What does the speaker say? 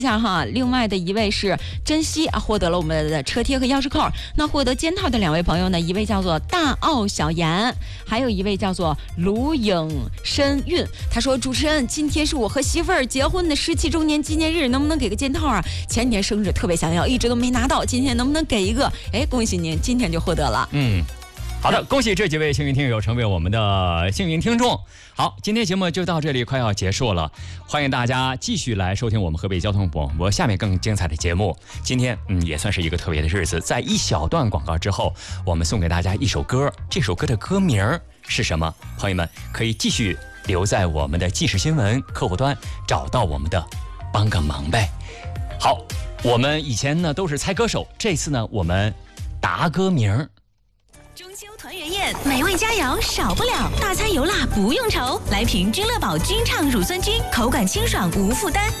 下哈，另外的一位是珍惜啊，获得了我们的车贴和钥匙扣。那获得肩套的2位朋友呢，一位叫做大奥小妍，还有一位叫做卢颖申韵。他说：“主持人，今天是我和媳妇儿结婚的17周年纪念日，能不能给个肩套啊？前年生日特别想要，一直都没拿到，今天能不能给一个？哎，恭喜您，今天就获得了。” 好的，恭喜这几位幸运听友成为我们的幸运听众。好，今天节目就到这里，快要结束了，欢迎大家继续来收听我们河北交通广播下面更精彩的节目。今天也算是一个特别的日子，在一小段广告之后，我们送给大家一首歌，这首歌的歌名是什么？朋友们可以继续留在我们的即时新闻客户端，找到我们的帮个忙呗。好，我们以前呢都是猜歌手，这次呢我们答歌名。 中秋团圆宴，美味佳肴少不了，大餐油辣不用愁，来瓶君乐宝君畅乳酸菌，口感清爽无负担。